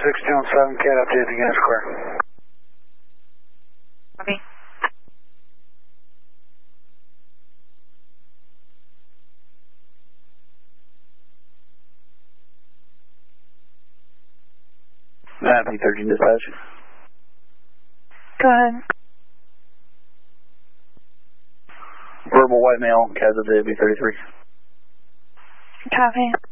627 Cat update again, square. Okay. B13 dispatch. Go ahead. Verbal white male, Cat update B33. Copy.